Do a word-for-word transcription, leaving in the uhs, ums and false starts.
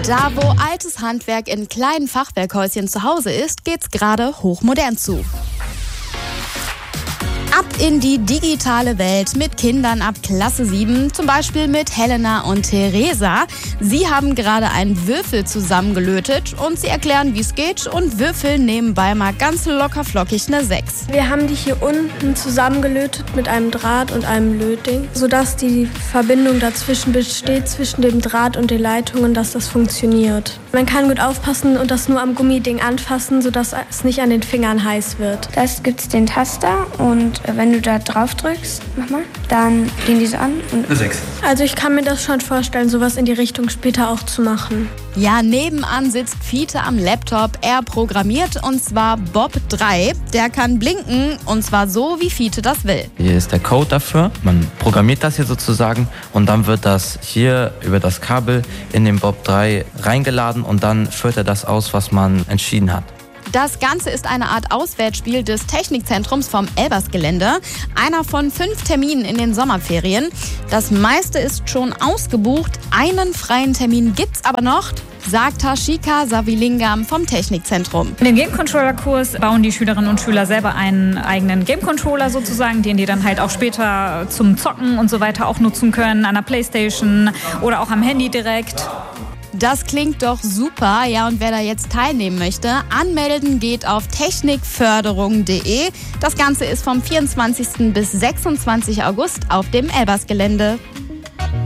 Da, wo altes Handwerk in kleinen Fachwerkhäuschen zu Hause ist, geht's gerade hochmodern zu. Ab in die digitale Welt mit Kindern ab Klasse sieben, zum Beispiel mit Helena und Theresa. Sie haben gerade einen Würfel zusammengelötet und sie erklären, wie es geht und würfeln nebenbei mal ganz locker flockig eine sechs. Wir haben die hier unten zusammengelötet mit einem Draht und einem Lötding, sodass die Verbindung dazwischen besteht, zwischen dem Draht und den Leitungen, dass das funktioniert. Man kann gut aufpassen und das nur am Gummiding anfassen, sodass es nicht an den Fingern heiß wird. Da gibt es den Taster und wenn du da drauf drückst, mach mal, dann gehen die so an. Und eine sechs. Also ich kann mir das schon vorstellen, sowas in die Richtung später auch zu machen. Ja, nebenan sitzt Fiete am Laptop. Er programmiert und zwar Bob drei. Der kann blinken und zwar so, wie Fiete das will. Hier ist der Code dafür. Man programmiert das hier sozusagen und dann wird das hier über das Kabel in den Bob drei reingeladen und dann führt er das aus, was man entschieden hat. Das Ganze ist eine Art Auswärtsspiel des Technikzentrums vom Elbers-Gelände. Einer von fünf Terminen in den Sommerferien. Das meiste ist schon ausgebucht. Einen freien Termin gibt's aber noch, sagt Hashika Savilingam vom Technikzentrum. In dem Game-Controller-Kurs bauen die Schülerinnen und Schüler selber einen eigenen Game-Controller sozusagen, den die dann halt auch später zum Zocken und so weiter auch nutzen können, an der Playstation oder auch am Handy direkt. Das klingt doch super. Ja, und wer da jetzt teilnehmen möchte, anmelden geht auf technikförderung punkt de. Das Ganze ist vom vierundzwanzigsten bis sechsundzwanzigsten August auf dem Elbers-Gelände.